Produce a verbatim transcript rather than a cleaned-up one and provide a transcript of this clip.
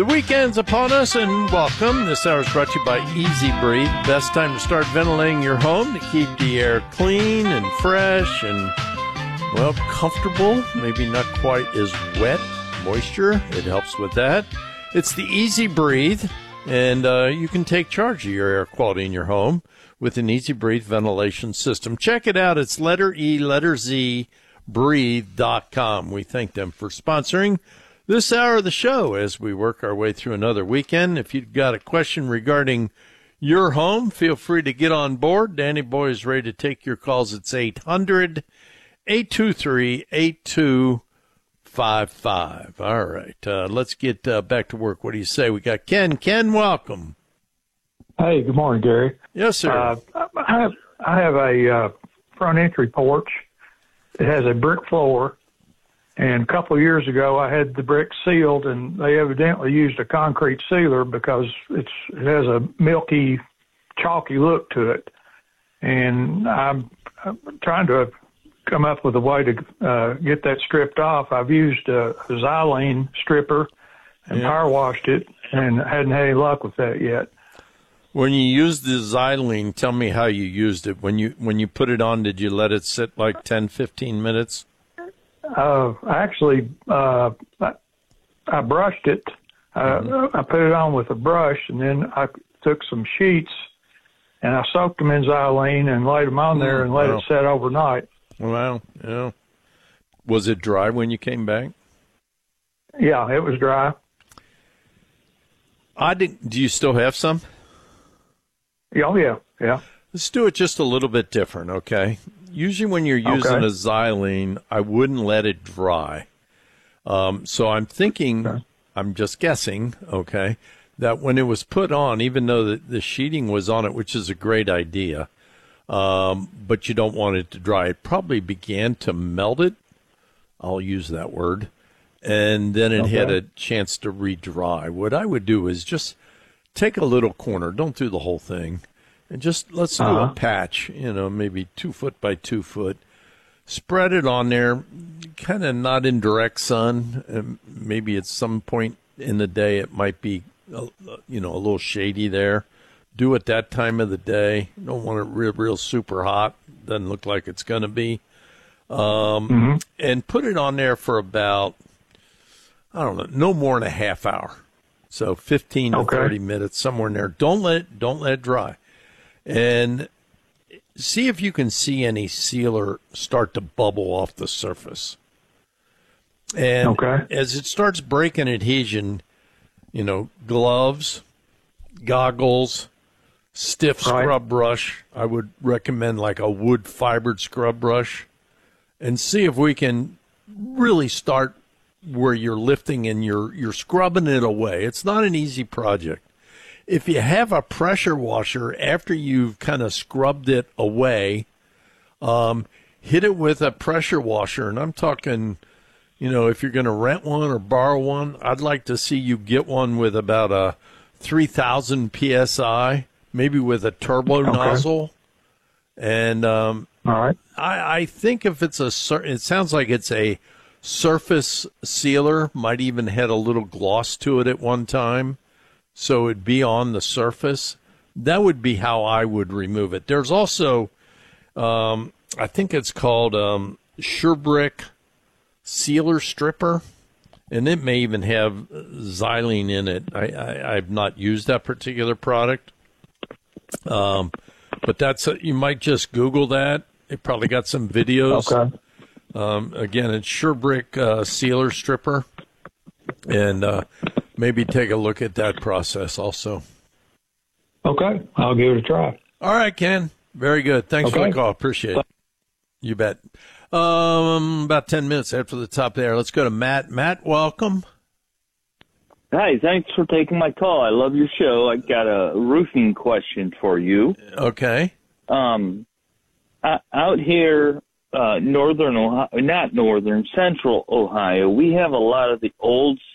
The weekend's upon us, and welcome. This hour is brought to you by Easy Breathe. Best time to start ventilating your home to keep the air clean and fresh and, well, comfortable. Maybe not quite as wet. Moisture, it helps with that. It's the Easy Breathe, and uh, you can take charge of your air quality in your home with an Easy Breathe ventilation system. Check it out. It's letter E, letter Z, breathe dot com. We thank them for sponsoring this hour of the show as we work our way through another weekend. If you've got a question regarding your home, feel free to get on board. Danny Boy is ready to take your calls. It's eight hundred, eight two three, eight two five five. All right, uh, let's get uh, back to work. What do you say? We got Ken. Ken, welcome. Hey, good morning, Gary. Yes, sir. Uh, I have I have a uh, front entry porch. It has a brick floor. And a couple of years ago, I had the brick sealed, and they evidently used a concrete sealer because it's it has a milky, chalky look to it. And I'm, I'm trying to come up with a way to uh, get that stripped off. I've used a, a xylene stripper and yeah. power washed it, and hadn't had any luck with that yet. When you used the xylene, tell me how you used it. When you when you put it on, did you let it sit like ten, fifteen minutes? Uh, actually, uh, I, I brushed it. Uh, mm-hmm. I put it on with a brush, and then I took some sheets, and I soaked them in xylene and laid them on there and let wow. it set overnight. Wow, yeah. Was it dry when you came back? Yeah, it was dry. I did, do you still have some? Oh, yeah, yeah. Let's do it just a little bit different, okay? Usually when you're using okay. a xylene, I wouldn't let it dry. Um, so I'm thinking, okay. I'm just guessing, okay, that when it was put on, even though the, the sheeting was on it, which is a great idea, um, but you don't want it to dry, it probably began to melt it. I'll use that word. And then it okay. had a chance to re-dry. What I would do is just take a little corner. Don't do the whole thing. And just let's do uh-huh. a patch, you know, maybe two foot by two foot. Spread it on there, kind of not in direct sun. And maybe at some point in the day it might be, you know, a little shady there. Do it that time of the day. You don't want it real, real super hot. Doesn't look like it's going to be. Um, mm-hmm. And put it on there for about, I don't know, no more than a half hour. So fifteen okay. to thirty minutes, somewhere in there. Don't let it, don't let it dry. And see if you can see any sealer start to bubble off the surface. And okay. as it starts breaking adhesion, you know, gloves, goggles, stiff scrub right. brush. I would recommend like a wood fibered scrub brush. And see if we can really start where you're lifting and you're you're scrubbing it away. It's not an easy project. If you have a pressure washer after you've kind of scrubbed it away, um, hit it with a pressure washer. And I'm talking, you know, if you're going to rent one or borrow one, I'd like to see you get one with about a three thousand P S I, maybe with a turbo okay. nozzle. And um, all right. I, I think if it's a, it sounds like it's a surface sealer, might even had a little gloss to it at one time. So it'd be on the surface. That would be how I would remove it. There's also, um, I think it's called um, SureBrick Sealer Stripper, and it may even have xylene in it. I, I, I've not used that particular product, um, but that's a, you might just Google that. It probably got some videos. Okay. Um, again, it's SureBrick uh, Sealer Stripper, and uh, maybe take a look at that process also. Okay, I'll give it a try. All right, Ken. Very good. Thanks okay. for the call. Appreciate it. You bet. Um, about ten minutes after the top there. Let's go to Matt. Matt, welcome. Hi, thanks for taking my call. I love your show. I got a roofing question for you. Okay. Um, out here, uh, northern Ohio, not northern, central Ohio, we have a lot of the old